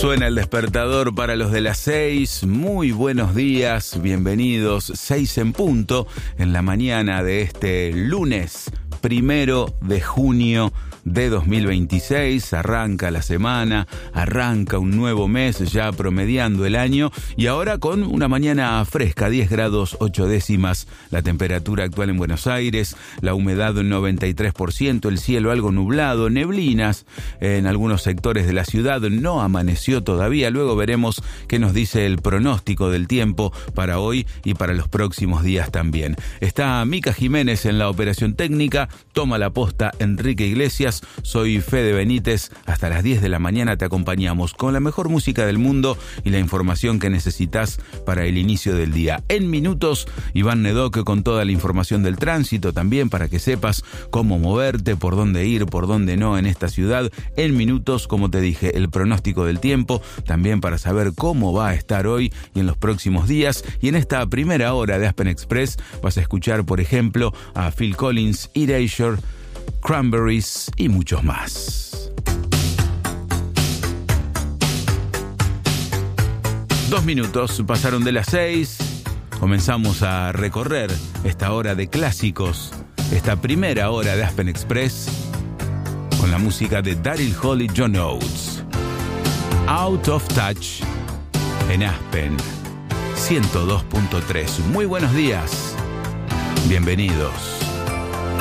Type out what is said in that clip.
Suena el despertador para los de las 6. Muy buenos días, bienvenidos. 6 en punto en la mañana de este lunes 1 de junio de 2026. Arranca la semana, arranca un nuevo mes ya promediando el año y ahora con una mañana fresca, 10 grados 8 décimas la temperatura actual en Buenos Aires, la humedad un 93%, el cielo algo nublado, neblinas en algunos sectores de la ciudad, no amaneció todavía, luego veremos qué nos dice el pronóstico del tiempo para hoy y para los próximos días también. Está Mica Jiménez en la operación técnica, toma la posta Enrique Iglesias. Soy Fede Benítez, hasta las 10 de la mañana te acompañamos con la mejor música del mundo y la información que necesitas para el inicio del día. En minutos, Iván Nedoque con toda la información del tránsito también para que sepas cómo moverte, por dónde ir, por dónde no en esta ciudad. En minutos, como te dije, el pronóstico del tiempo, también para saber cómo va a estar hoy y en los próximos días. Y en esta primera hora de Aspen Express vas a escuchar, por ejemplo, a Phil Collins, Erasure, Cranberries y muchos más. 2 minutos pasaron de las 6. Comenzamos a recorrer esta hora de clásicos, esta primera hora de Aspen Express, con la música de Daryl Hall y John Oates. Out of Touch en Aspen 102.3. Muy buenos días. Bienvenidos.